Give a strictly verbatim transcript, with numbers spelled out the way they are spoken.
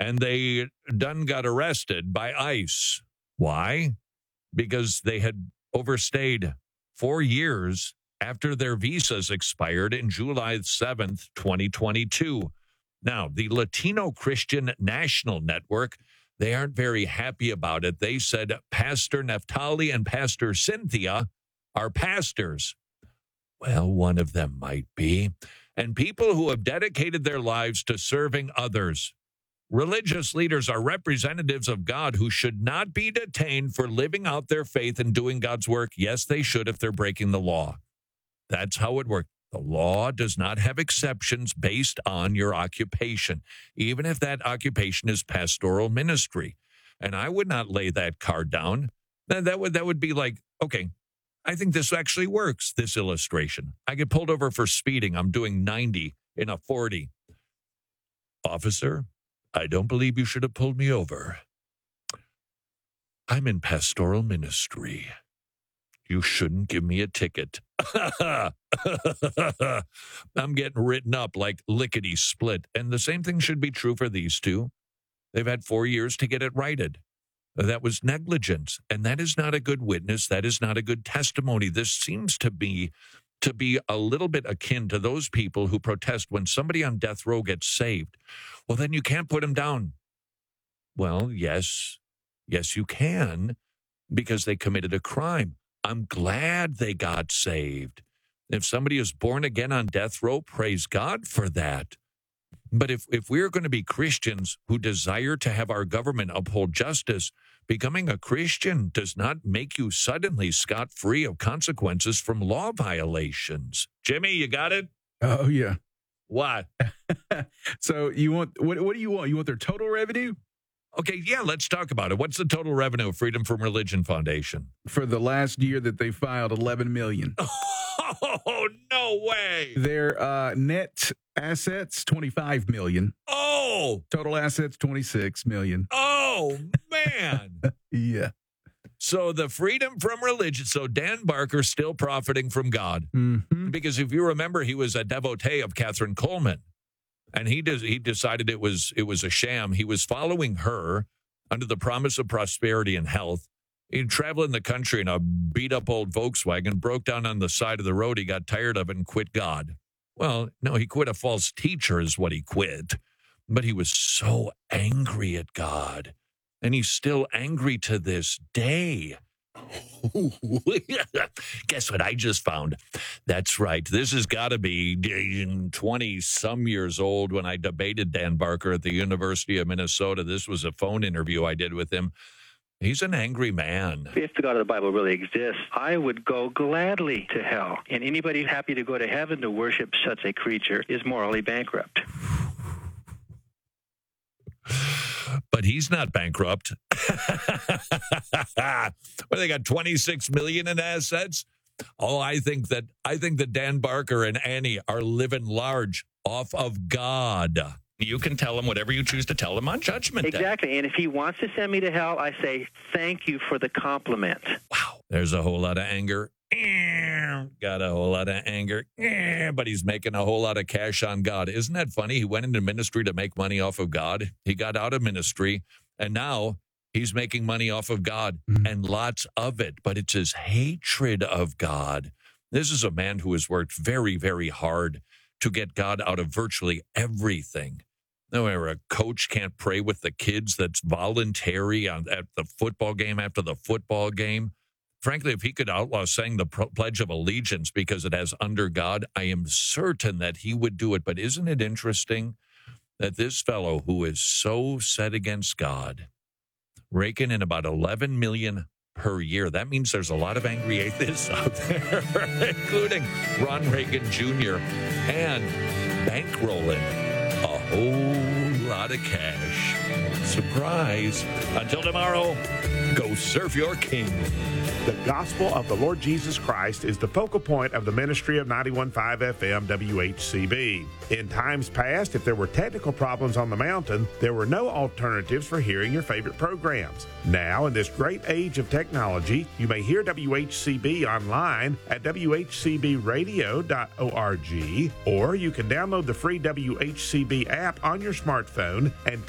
and they done got arrested by ICE. Why? Because they had overstayed four years after their visas expired in July seventh, twenty twenty-two. Now, the Latino Christian National Network, they aren't very happy about it. They said Pastor Neftali and Pastor Cynthia are pastors. Well, one of them might be. And people who have dedicated their lives to serving others. Religious leaders are representatives of God who should not be detained for living out their faith and doing God's work. Yes, they should if they're breaking the law. That's how it works. The law does not have exceptions based on your occupation, even if that occupation is pastoral ministry. And I would not lay that card down. That, that would that would be like, okay, I think this actually works, this illustration. I get pulled over for speeding. I'm doing ninety in a forty. Officer, I don't believe you should have pulled me over. I'm in pastoral ministry. You shouldn't give me a ticket. I'm getting written up like lickety split. And the same thing should be true for these two. They've had four years to get it righted. That was negligence. And that is not a good witness. That is not a good testimony. This seems to be to be a little bit akin to those people who protest when somebody on death row gets saved. Well, then you can't put him down. Well, yes, yes, you can, because they committed a crime. I'm glad they got saved. If somebody is born again on death row, praise God for that. But if, if we're going to be Christians who desire to have our government uphold justice, becoming a Christian does not make you suddenly scot-free of consequences from law violations. Jimmy, you got it? Oh, yeah. What? So you want, what, what do you want? You want their total revenue? Okay, yeah, let's talk about it. What's the total revenue of Freedom from Religion Foundation? For the last year that they filed, eleven million dollars. Oh, no way. Their uh, net assets, twenty-five million dollars. Oh. Total assets, twenty-six million dollars. Oh, man. Yeah. So the Freedom from Religion. So Dan Barker still profiting from God. Mm-hmm. Because if you remember, he was a devotee of Catherine Coleman. And he does, he decided it was it was a sham. He was following her under the promise of prosperity and health. He'd travel in the country in a beat-up old Volkswagen, broke down on the side of the road. He got tired of it and quit God. Well, no, he quit a false teacher is what he quit. But he was so angry at God. And he's still angry to this day. Guess what I just found? That's right. This has got to be twenty-some years old when I debated Dan Barker at the University of Minnesota. This was a phone interview I did with him. He's an angry man. If the God of the Bible really exists, I would go gladly to hell. And anybody happy to go to heaven to worship such a creature is morally bankrupt. But he's not bankrupt. Well, they got twenty-six million dollars in assets. Oh, I think that I think that Dan Barker and Annie are living large off of God. You can tell him whatever you choose to tell him on Judgment Day. Exactly. And if he wants to send me to hell, I say, thank you for the compliment. Wow. There's a whole lot of anger. Got a whole lot of anger. But he's making a whole lot of cash on God. Isn't that funny? He went into ministry to make money off of God. He got out of ministry, and now he's making money off of God, mm-hmm. and lots of it. But it's his hatred of God. This is a man who has worked very, very hard to get God out of virtually everything. No, where a coach can't pray with the kids, that's voluntary on, at the football game after the football game. Frankly, if he could outlaw saying the Pledge of Allegiance because it has under God, I am certain that he would do it. But isn't it interesting that this fellow who is so set against God, raking in about eleven million dollars per year, that means there's a lot of angry atheists out there, including Ron Reagan Junior, and bankrolling a whole lot of cash. Surprise. Until tomorrow, go surf your king. The gospel of the Lord Jesus Christ is the focal point of the ministry of ninety-one point five F M W H C B. In times past, if there were technical problems on the mountain, there were no alternatives for hearing your favorite programs. Now, in this great age of technology, you may hear W H C B online at w h c b radio dot org, or you can download the free W H C B app on your smartphone and